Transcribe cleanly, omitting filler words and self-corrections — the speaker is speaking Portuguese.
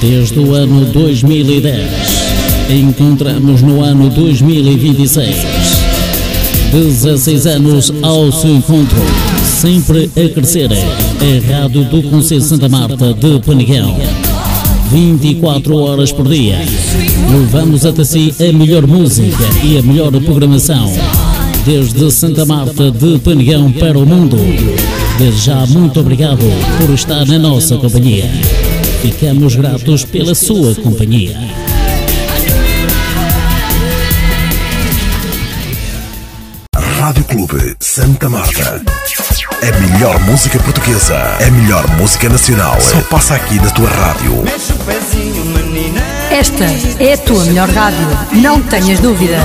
Desde o ano 2010, encontramos no ano 2026. 16 anos ao seu encontro, sempre a crescer. A Rádio do Concelho de Santa Marta de Penegão. 24 horas por dia. Levamos até si a melhor música e a melhor programação. Desde Santa Marta de Penegão para o mundo. Desde já, muito obrigado por estar na nossa companhia. Ficamos gratos pela sua companhia. Rádio Clube Santa Marta. A melhor música portuguesa, a melhor música nacional, só passa aqui na tua rádio. Esta é a tua melhor rádio, não tenhas dúvidas.